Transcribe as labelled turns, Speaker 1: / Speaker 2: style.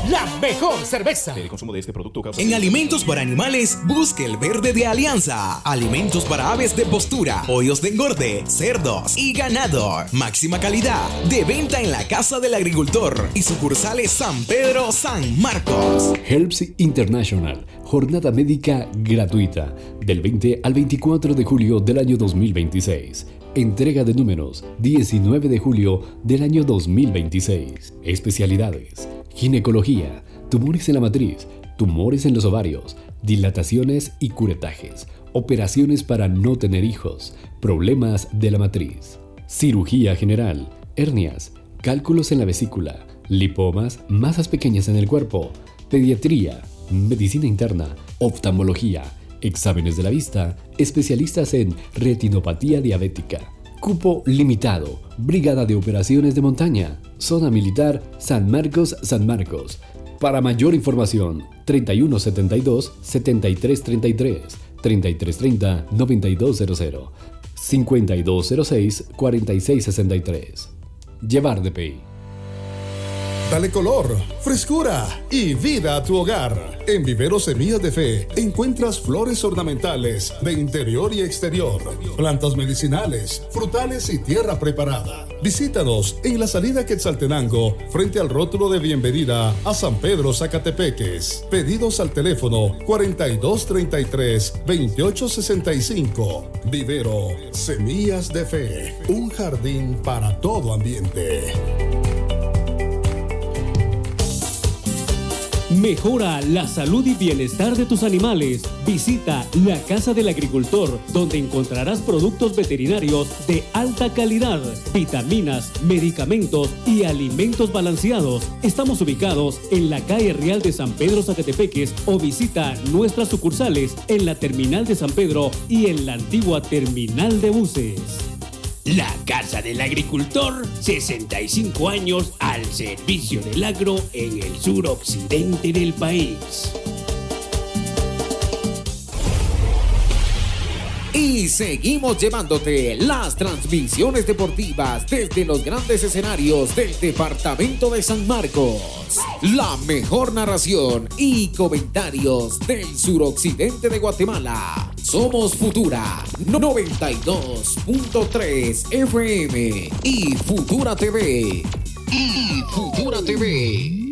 Speaker 1: la mejor cerveza.
Speaker 2: El consumo de este producto causa...
Speaker 3: En alimentos para animales, busque el verde de Alianza. Alimentos para aves de postura, pollos de engorde, cerdos y ganado. Máxima calidad. De venta en la Casa del Agricultor y sucursales San Pedro, San Marcos.
Speaker 4: Herbs International. Jornada médica gratuita. Del 20 al 24 de julio del año 2026. Entrega de números 19 de julio del año 2026. Especialidades: ginecología, tumores en la matriz, tumores en los ovarios, dilataciones y curetajes, operaciones para no tener hijos, problemas de la matriz, cirugía general, hernias, cálculos en la vesícula, lipomas, masas pequeñas en el cuerpo, pediatría, medicina interna, oftalmología, exámenes de la vista, especialistas en retinopatía diabética. Cupo limitado. Brigada de Operaciones de Montaña. Zona Militar San Marcos, San Marcos. Para mayor información, 3172-7333, 3330-9200, 5206-4663. Llevar de Pay.
Speaker 5: Dale color, frescura y vida a tu hogar. En Viveros Semillas de Fe encuentras flores ornamentales de interior y exterior, plantas medicinales, frutales y tierra preparada. Visítanos en la salida Quetzaltenango, frente al rótulo de bienvenida a San Pedro Zacatepeques. Pedidos al teléfono 4233-2865. Vivero Semillas de Fe, un jardín para todo ambiente.
Speaker 6: Mejora la salud y bienestar de tus animales. Visita la Casa del Agricultor, donde encontrarás productos veterinarios de alta calidad, vitaminas, medicamentos y alimentos balanceados. Estamos ubicados en la calle Real de San Pedro Zacatepeques o visita nuestras sucursales en la terminal de San Pedro y en la antigua terminal de buses.
Speaker 7: La Casa del Agricultor, 65 años al servicio del agro en el suroccidente del país.
Speaker 8: Y seguimos llevándote las transmisiones deportivas desde los grandes escenarios del departamento de San Marcos. La mejor narración y comentarios del suroccidente de Guatemala. Somos Futura 92.3 FM y Futura TV.